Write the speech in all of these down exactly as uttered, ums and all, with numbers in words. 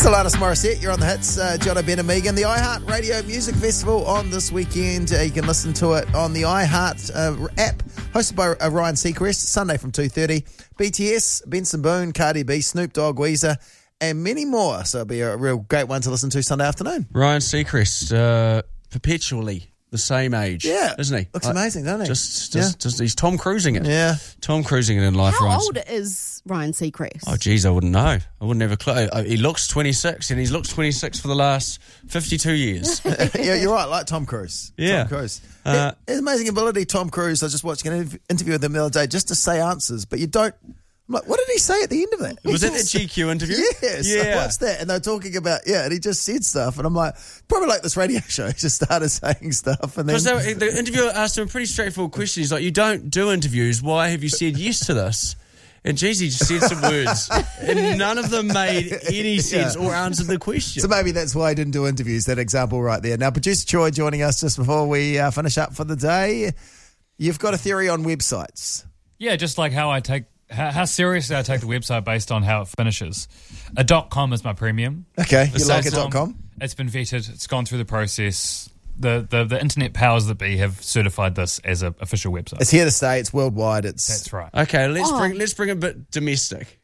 It's Alanis Morissette. You're on the hits. Uh, Jono Ben and Megan. The iHeart Radio Music Festival on this weekend. Uh, you can listen to it on the iHeart uh, app, hosted by uh, Ryan Seacrest, Sunday from two thirty. B T S, Benson Boone, Cardi B, Snoop Dogg, Weezer, and many more. So it'll be a real great one to listen to Sunday afternoon. Ryan Seacrest, uh, perpetually the same age, yeah, isn't he? Looks like, amazing, doesn't he? Just, just, yeah. just he's Tom Cruising it. Yeah, Tom Cruising it in life. How Ryan. old is Ryan Seacrest? Oh, geez, I wouldn't know. I wouldn't have a clue. He looks twenty-six, and he's looked twenty-six for the last fifty-two years. Yeah, you're right. Like Tom Cruise. Yeah, Tom Cruise. Uh, His amazing ability, Tom Cruise. I was just watching an interview with him the other day, just to say answers, but you don't. I'm like, what did he say at the end of that? Was he that the G Q interview? Yes, yeah. I watched that, and they're talking about, yeah, and he just said stuff, and I'm like, probably like this radio show, he just started saying stuff, and then... Because the interviewer asked him a pretty straightforward question. He's like, you don't do interviews, why have you said yes to this? And geez, he just said some words, and none of them made any sense yeah. or answered the question. So maybe that's why he didn't do interviews, that example right there. Now, producer Troy joining us just before we uh, finish up for the day. You've got a theory on websites. Yeah, just like how I take... How, how seriously I take the website based on how it finishes. A .com is my premium. Okay, you so like a um, .com? It's been vetted. It's gone through the process. The, the the internet powers that be have certified this as an official website. It's here to stay. It's worldwide. It's That's right. Okay, let's oh. bring let's bring a bit domestic.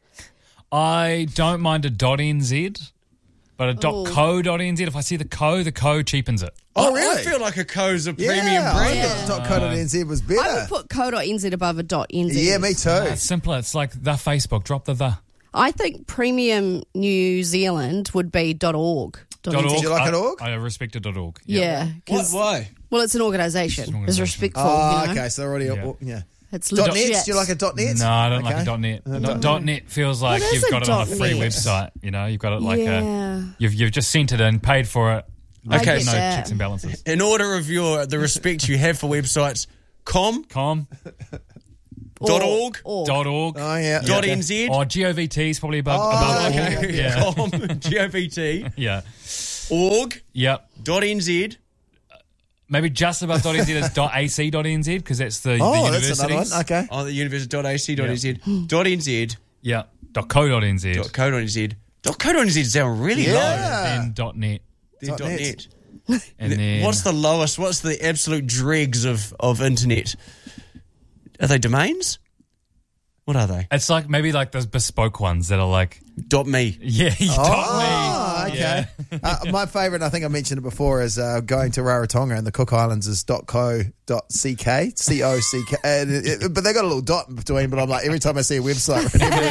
I don't mind a .nz, but a Ooh. .co.nz. If I see the co, the co cheapens it. Oh, really? I feel like a co's a yeah, premium brand. I thought .co.nz was better. I would put co.nz above a .nz. Yeah, me too. Uh, it's simpler. It's like the Facebook. Drop the the. I think premium New Zealand would be .org. Dot .org. Did you like I, an org? I respect a .org. Yeah. What? 'cause- Why? Well, it's an organisation. It's an It's organisation. respectful. Oh, you know? okay, so they're already... Yeah. yeah. It's Dot legit. .net? Do you like a .net? No, I don't Okay. like a .net. Uh, No, dot- .net feels like What is you've a got it on a free .net? website. You know, you've got it like Yeah. a you've you've just sent it in, paid for it. I Okay, get no that. checks and balances. In order of your the respect you have for websites, com, Com, dot Or- org, org. dot org, Oh, yeah. dot okay. nz, or govt is probably above. Oh, above okay. org. Yeah, com, govt, yeah, org, yep. dot nz. Maybe just above .nz is .ac.nz because that's the, Oh, the that's universities. another one. Okay. On the university.ac.nz, dot nz, Yeah, .co.nz, dot co.nz, dot co.nz sound really Yeah. low. then .net, Then Dot dot net. net. and then What's the lowest? What's the absolute dregs of, of internet? Are they domains? What are they? It's like maybe like those bespoke ones that are like Dot me. yeah, Oh, dot me. okay. uh, my favourite, I think I mentioned it before, is uh, going to Rarotonga and the Cook Islands is .co.ck, C O C K. And it, it, but they got a little dot in between, but I'm like, every time I see a website,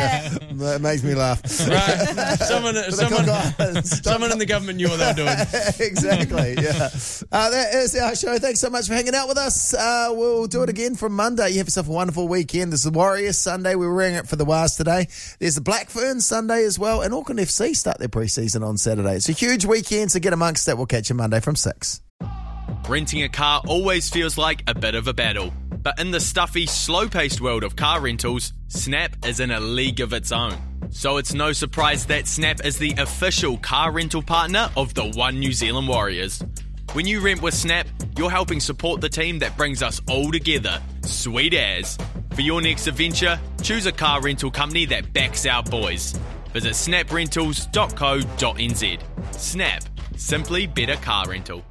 it makes me laugh. Right. Someone, The someone, Cook Islands. someone in the government knew what they were doing. Exactly, yeah. Uh, that is our show. Thanks so much for hanging out with us. Uh, we'll do it again from Monday. You have yourself a wonderful weekend. This is Warriors Sunday. We're wearing it for the Wars today. There's the Black Ferns Sunday as well, and Auckland F C start their pre-season on Saturday. It's a huge weekend, so get amongst it. We'll catch you Monday from six. Renting a car always feels like a bit of a battle. But in the stuffy, slow-paced world of car rentals, Snap is in a league of its own. So it's no surprise that Snap is the official car rental partner of the One New Zealand Warriors. When you rent with Snap, you're helping support the team that brings us all together. Sweet as. For your next adventure, choose a car rental company that backs our boys. Visit snap rentals dot co dot nz. Snap. Simply better car rental.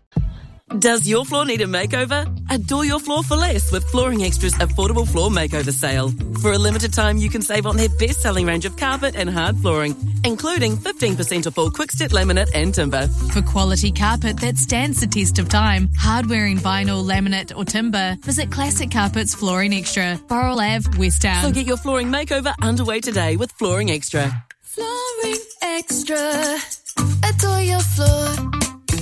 Does your floor need a makeover? Adore your floor for less with Flooring Extra's affordable floor makeover sale. For a limited time, you can save on their best-selling range of carpet and hard flooring, including fifteen percent off all quick-step laminate and timber. For quality carpet that stands the test of time, hard-wearing vinyl, laminate or timber, visit Classic Carpets Flooring Extra, Burrell Avenue, West Town. So get your flooring makeover underway today with Flooring Extra. Flooring Extra. Adore your floor.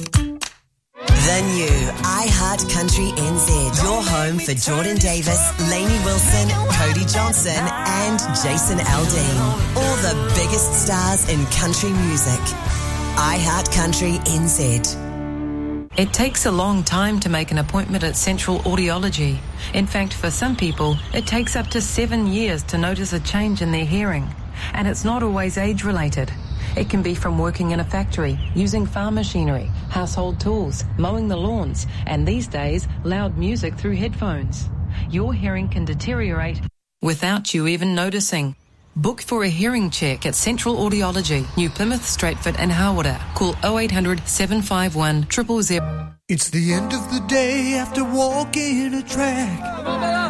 The new iHeart Country N Z. Your home for Jordan Davis, Lainey Wilson, Cody Johnson and Jason Aldean. All the biggest stars in country music. iHeart Country N Z. It takes a long time to make an appointment at Central Audiology. In fact, for some people, it takes up to seven years to notice a change in their hearing. And it's not always age-related. It can be from working in a factory, using farm machinery, household tools, mowing the lawns, and these days, loud music through headphones. Your hearing can deteriorate without you even noticing. Book for a hearing check at Central Audiology, New Plymouth, Stratford and Hawera. Call oh eight hundred, seven five one, zero zero zero. It's the end of the day after walking a track.